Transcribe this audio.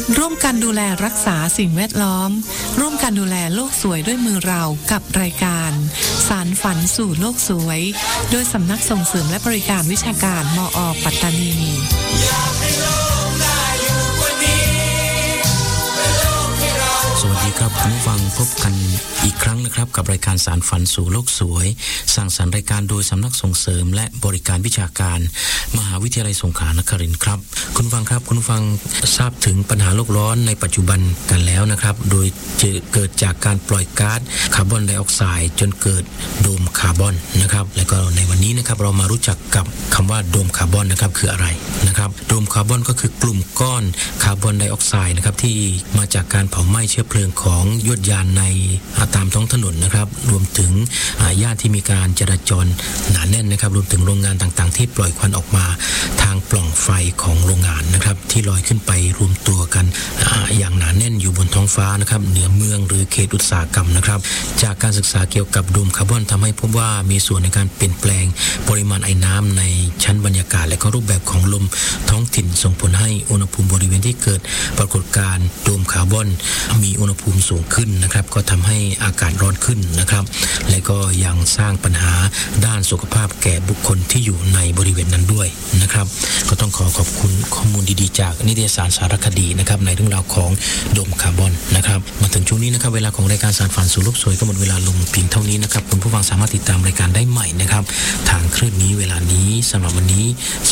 ร่วมกันดูแลรักษาสิ่งแวดล้อมร่วมกันดูแลโลกสวยด้วยมือเรากับรายการสารฝันสู่โลกสวยโดยสำนักส่งเสริมและบริการวิชาการมอ.ปัตตานีสวัสดีครับคุณผู้ฟังพบกันอีกครั้งนะครับกับรายการสารฝันสู่โลกสวยสร้างสรรค์รายการโดยสำนักส่งเสริมและบริการวิชาการมหาวิทยาลัยสงขลานครินทร์ครับคุณผู้ฟังครับคุณผู้ฟังทราบถึงปัญหาโลกร้อนในปัจจุบันกันแล้วนะครับโดยจะเกิดจากการปล่อยก๊าซคาร์บอนไดออกไซด์จนเกิดโดมคาร์บอนนะครับและก็ในวันนี้นะครับเรามารู้จักกับคำว่าโดมคาร์บอนนะครับคืออะไรนะครับโดมคาร์บอนก็คือกลุ่มก้อนคาร์บอนไดออกไซด์นะครับที่มาจากการเผาไหม้เชื้อเพลิงของยวดยานในตามท้องถนนนะครับรวมถึงย่านที่มีการจราจรหนาแน่นนะครับรวมถึงโรงงานต่างๆที่ปล่อยควันออกมาทางปล่องไฟของโรงงานนะครับที่ลอยขึ้นไปรวมตัวกันอย่างหนาแน่นอยู่บนท้องฟ้านะครับเหนือเมืองหรือเขตอุตสาหกรรมนะครับจากการศึกษาเกี่ยวกับโดมคาร์บอนทำให้พบว่ามีส่วนในการเปลี่ยนแปลงปริมาณไอน้ำในชั้นบรรยากาศและก็รูปแบบของลมท้องถิ่นส่งผลให้อุณหภูมิบริเวณที่เกิดปรากฏการณ์โดมคาร์บอนมีอุณหภูมิสูงขึ้นนะครับก็ทำให้อากาศร้อนขึ้นนะครับและก็ยังสร้างปัญหาด้านสุขภาพแก่บุคคลที่อยู่ในบริเวณนั้นด้วยนะครับก็ต้องขอบคุณข้อมูลดีๆจากนิตยสารสารคดีนะครับในเรื่องราวของโดมคาร์บอนนะครับมาถึงช่วงนี้นะครับเวลาของรายการสารฝันสู่โลกสวยก็หมดเวลาลงเพียงเท่านี้นะครับคุณผู้ฟังสามารถติดตามรายการได้ใหม่นะครับทางคลื่นนี้เวลานี้สำหรับวันนี้ส